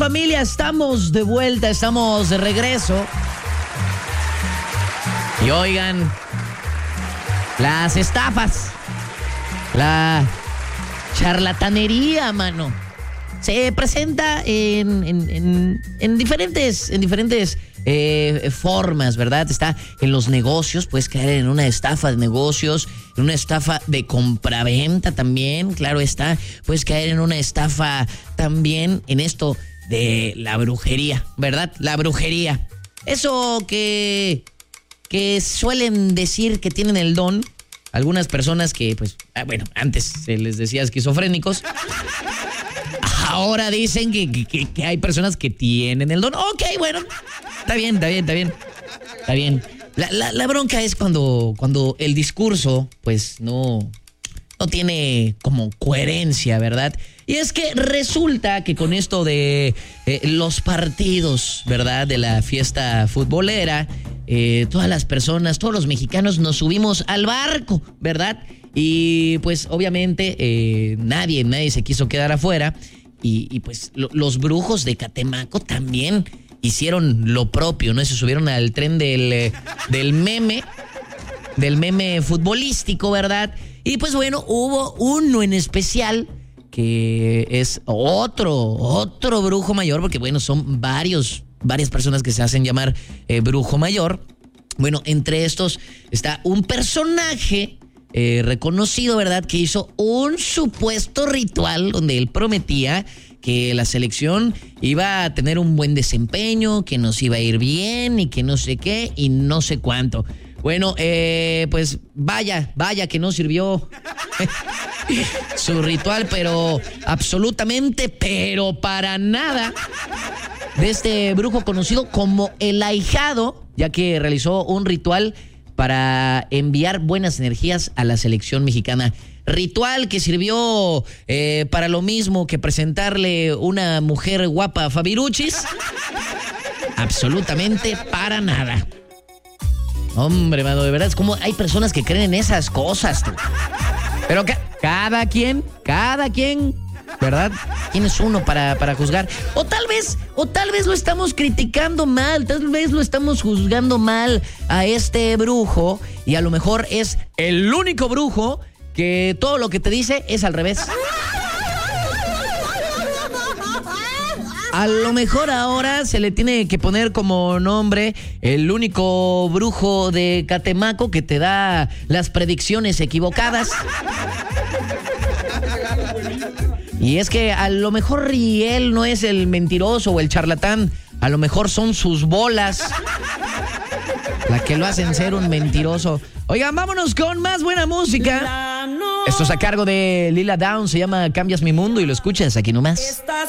Familia, estamos de vuelta, estamos de regreso. Y oigan, las estafas, la charlatanería, mano, se presenta en diferentes formas, ¿verdad? Está en los negocios, puedes caer en una estafa de negocios, en una estafa de compraventa también, claro está, puedes caer en una estafa también en esto de la brujería, ¿verdad? La brujería. Eso que suelen decir que tienen el don, algunas personas que, pues, bueno, antes se les decía esquizofrénicos, ahora dicen que hay personas que tienen el don. Ok, bueno, está bien. La bronca es cuando el discurso, pues, no tiene como coherencia, ¿verdad? Y es que resulta que con esto de los partidos, ¿verdad? De la fiesta futbolera, todas las personas, todos los mexicanos nos subimos al barco, ¿verdad? Y pues obviamente nadie se quiso quedar afuera. Y pues los brujos de Catemaco también hicieron lo propio, ¿no? Se subieron al tren del meme futbolístico, ¿verdad? Y pues bueno, hubo uno en especial que es otro brujo mayor, porque bueno, son varias personas que se hacen llamar brujo mayor. Bueno, entre estos está un personaje reconocido, ¿verdad? Que hizo un supuesto ritual donde él prometía que la selección iba a tener un buen desempeño, que nos iba a ir bien y que no sé qué y no sé cuánto. Bueno, pues vaya que no sirvió su ritual, pero absolutamente, pero para nada, de este brujo conocido como el ahijado, ya que realizó un ritual para enviar buenas energías a la selección mexicana. Ritual que sirvió para lo mismo que presentarle una mujer guapa a Fabiruchis. Absolutamente para nada. Hombre, mano, de verdad, es como hay personas que creen en esas cosas, tú. Pero cada quien, ¿verdad? ¿Quién es uno para juzgar? O tal vez lo estamos criticando mal, tal vez lo estamos juzgando mal a este brujo y a lo mejor es el único brujo que todo lo que te dice es al revés. A lo mejor ahora se le tiene que poner como nombre el único brujo de Catemaco que te da las predicciones equivocadas. Y es que a lo mejor Riel no es el mentiroso o el charlatán, a lo mejor son sus bolas las que lo hacen ser un mentiroso. Oigan, vámonos con más buena música. Esto es a cargo de Lila Downs, se llama Cambias mi mundo y lo escuchas aquí nomás.